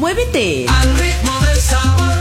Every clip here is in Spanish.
Muévete al ritmo del sabor.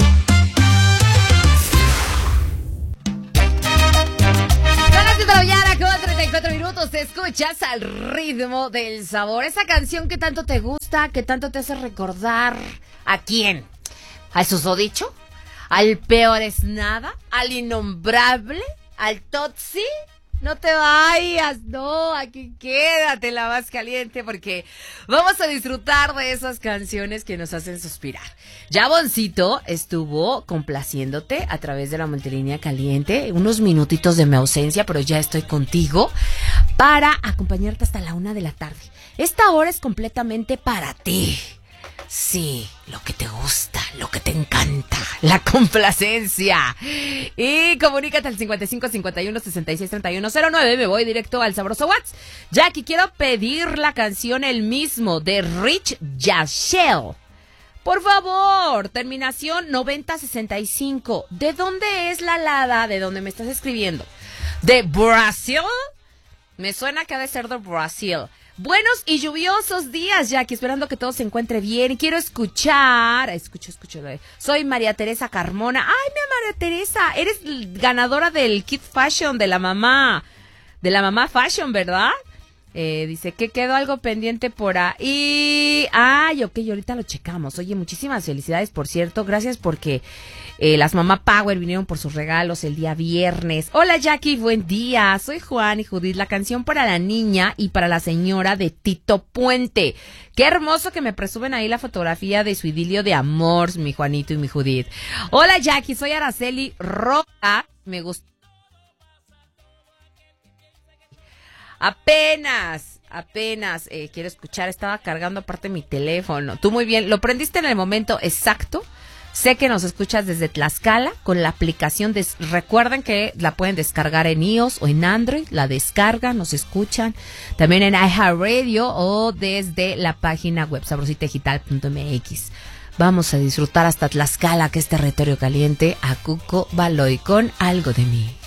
Son las 7 de la mañana con 34 minutos. Te escuchas al ritmo del sabor. Esa canción que tanto te gusta, que tanto te hace recordar. ¿A quién? ¿Al susodicho? ¿Al peor es nada? ¿Al innombrable? ¿Al Totsi? No te vayas, no, aquí quédate la más caliente porque vamos a disfrutar de esas canciones que nos hacen suspirar. Jaboncito estuvo complaciéndote a través de la multilínea caliente, unos minutitos de mi ausencia, pero ya estoy contigo para acompañarte hasta la 1 de la tarde. Esta hora es completamente para ti. Sí, lo que te gusta, lo que te encanta, la complacencia. Y comunícate al 55 51 66 31 09. Me voy directo al sabroso WhatsApp. Jackie, quiero pedir la canción El Mismo de Rich Yashel. Por favor, terminación 9065. ¿De dónde es la Lada? ¿De dónde me estás escribiendo? ¿De Brasil? Me suena que ha de ser de Brasil. Buenos y lluviosos días, Jackie, esperando que todo se encuentre bien. Quiero escuchar, escucho. Soy María Teresa Carmona. Ay, mi María Teresa, eres ganadora del Kid Fashion de la mamá Fashion, ¿verdad? Dice que quedó algo pendiente por ahí. Ay, ok, ahorita lo checamos. Oye, muchísimas felicidades, por cierto. Gracias porque las Mamá Power vinieron por sus regalos el día viernes. Hola, Jackie, buen día. Soy Juan y Judith. La canción para la niña y para la señora de Tito Puente. Qué hermoso que me presumen ahí la fotografía de su idilio de amor, mi Juanito y mi Judith. Hola, Jackie, soy Araceli Roca. Me gusta. Apenas quiero escuchar, estaba cargando aparte mi teléfono. Tú muy bien, lo prendiste en el momento exacto. Sé que nos escuchas desde Tlaxcala con la aplicación. Recuerden que la pueden descargar en iOS o en Android. La descargan, nos escuchan. También en iHeartRadio o desde la página web sabrositadigital.mx. Vamos a disfrutar hasta Tlaxcala, que es territorio caliente, a Cuco Baloy con Algo de Mí.